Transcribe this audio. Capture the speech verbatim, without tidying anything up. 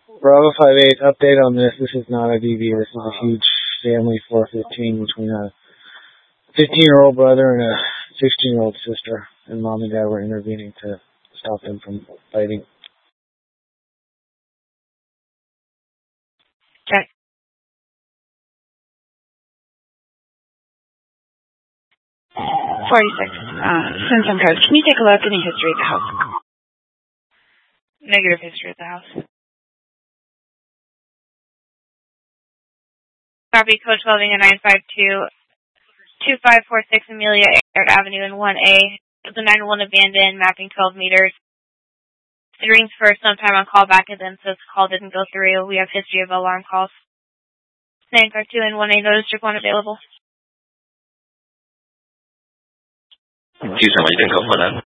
Bravo five eight, update on this. This is not a D V. This is a huge family four fifteen between a fifteen-year-old brother and a sixteen-year-old sister. And mom and dad were intervening to stop them from fighting. Check. forty-six. Uh, send some codes. Can you take a look? Any history of the house? Negative history of the house. Copy, code twelve nine five two, two five four six Amelia Earhart Avenue in one A. The nine one abandoned, mapping twelve meters. It rings for sometime on call back and then says the call didn't go through. We have history of alarm calls. nine five two and one A, notice strip one available. Houston, what do you think of for that?